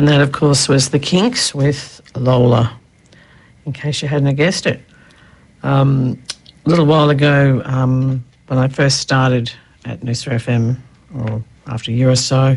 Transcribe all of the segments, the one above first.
And that, of course, was the Kinks with Lola, in case you hadn't guessed it. A little while ago, when I first started at Noosa FM, or after a year or so,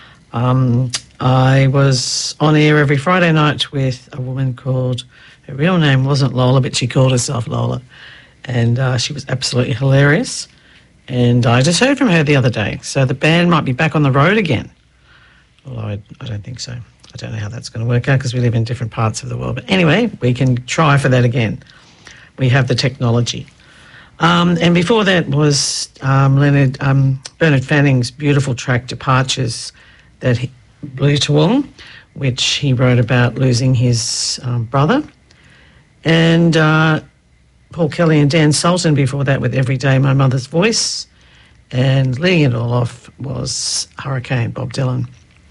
I was on air every Friday night with a woman called, her real name wasn't Lola, but she called herself Lola. And she was absolutely hilarious. And I just heard from her the other day. So the band might be back on the road again. Although I don't think so. I don't know how that's going to work out because we live in different parts of the world. But anyway, we can try for that again. We have the technology. And before that was Bernard Fanning's beautiful track, Departures, Blue Toowong, which he wrote about losing his brother. And Paul Kelly and Dan Sultan before that with Every Day, My Mother's Voice. And leading it all off was Hurricane, Bob Dylan.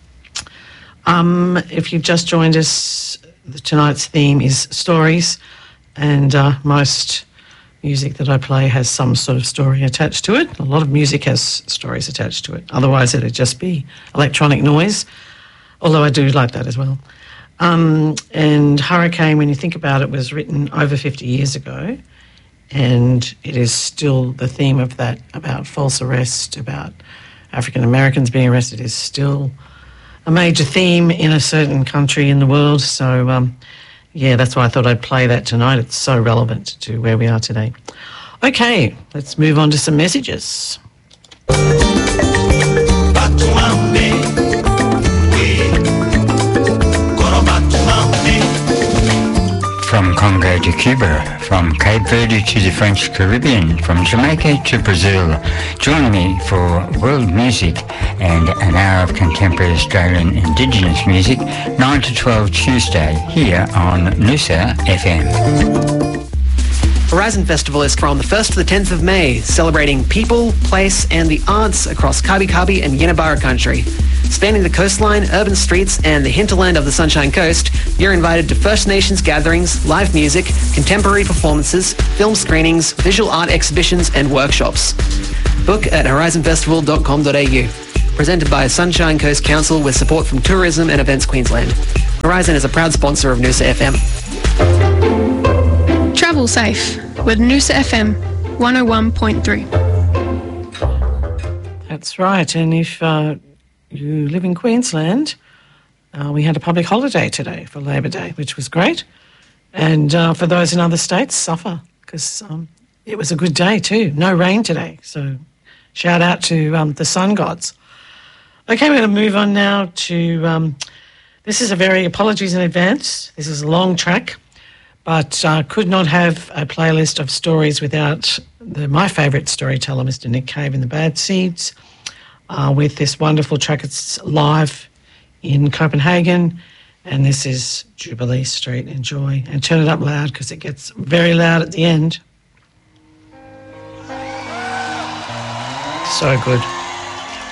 If you've just joined us, tonight's theme is stories, and most music that I play has some sort of story attached to it. A lot of music has stories attached to it. Otherwise, it'd just be electronic noise, although I do like that as well. And Hurricane, when you think about it, was written over 50 years ago, and it is still the theme of that, about false arrest, about African Americans being arrested, is still a major theme in a certain country in the world. So, yeah, that's why I thought I'd play that tonight. It's so relevant to where we are today. Okay, let's move on to some messages. From Congo to Cuba, from Cape Verde to the French Caribbean, from Jamaica to Brazil. Join me for world music and an hour of contemporary Australian Indigenous music, 9 to 12 Tuesday, here on Noosa FM. Horizon Festival is from the 1st to the 10th of May, celebrating people, place and the arts across Kabi Kabi and Yinabara country. Spanning the coastline, urban streets and the hinterland of the Sunshine Coast, you're invited to First Nations gatherings, live music, contemporary performances, film screenings, visual art exhibitions and workshops. Book at horizonfestival.com.au. Presented by Sunshine Coast Council with support from Tourism and Events Queensland. Horizon is a proud sponsor of Noosa FM. Travel safe with Noosa FM 101.3. That's right, and if you live in Queensland, we had a public holiday today for Labor Day, which was great. And for those in other states, suffer, because it was a good day too. No rain today, so shout out to the sun gods. Okay, we're going to move on now to, this is apologies in advance, this is a long track, but could not have a playlist of stories without my favourite storyteller, Mr. Nick Cave and the Bad Seeds, with this wonderful track. It's live in Copenhagen, and this is Jubilee Street. Enjoy, and turn it up loud because it gets very loud at the end. So good.